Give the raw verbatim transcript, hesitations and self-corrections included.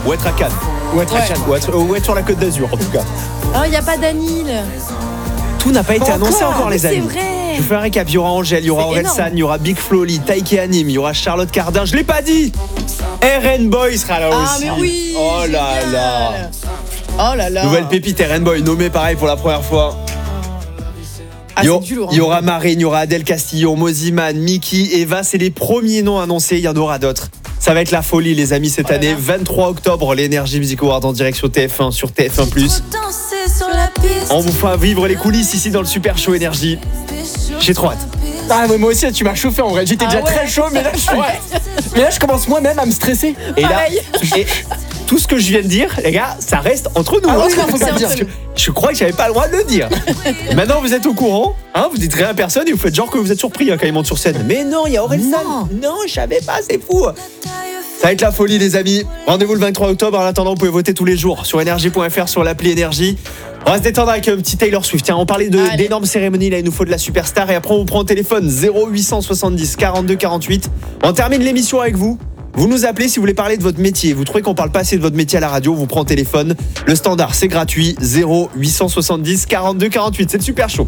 ou être à Cannes. Ou être, Ouais. à Cannes, ou être, ou être sur la Côte d'Azur en tout cas. Oh, il n'y a pas d'Anil. Tout n'a pas été Encore, annoncé encore mais les c'est amis. vrai. Je vous fais un récap, il y aura Angèle, il y aura C'est Orelsan, énorme. il y aura Big Flo Lee, Taïké Anim, il y aura Charlotte Cardin, je l'ai pas dit. R N Boy sera là Ah, aussi. mais oui. Oh là génial. là. Oh là là. Nouvelle pépite R N Boy, nommé pareil pour la première fois. Ah, Il y, c'est aura- du lourd. il y aura Marine, il y aura Adèle Castillo, Moziman, Mickey, Eva, c'est les premiers noms annoncés, il y en aura d'autres. Ça va être la folie les amis cette Oh là année. là. vingt-trois octobre, l'Energy Music Award en direct sur T F un, sur T F un plus. On vous fera vivre les coulisses ici dans le Super Show Énergie. J'ai trop hâte. Ah, mais moi aussi, tu m'as chauffé en vrai. J'étais Ah déjà ouais. très chaud, mais là, je suis... mais là, je commence moi-même à me stresser. Et là, Pareil. et tout ce que je viens de dire, les gars, ça reste entre nous. Ah hein. oui, non, faut pas C'est le dire. entre nous. Je crois que j'avais pas le droit de le dire. Maintenant, vous êtes au courant, hein, vous dites rien à personne et vous faites genre que vous êtes surpris hein, quand il monte sur scène. Mais non, il y a Orelsan. Non. Non, je savais pas, c'est fou. Ça va être la folie, les amis. Rendez-vous le vingt-trois octobre. En attendant, vous pouvez voter tous les jours sur énergie point f r, sur l'appli Énergie. On va se détendre avec un petit Taylor Swift. Tiens, on parlait de, Allez. d'énormes cérémonies. Là, il nous faut de la superstar. Et après, on vous prend au téléphone zéro huit cent soixante-dix quarante-deux quarante-huit. On termine l'émission avec vous. Vous nous appelez si vous voulez parler de votre métier. Vous trouvez qu'on parle pas assez de votre métier à la radio, on vous prend au téléphone. Le standard, c'est gratuit. zéro huit cent soixante-dix quarante-deux quarante-huit. C'est le Super Show.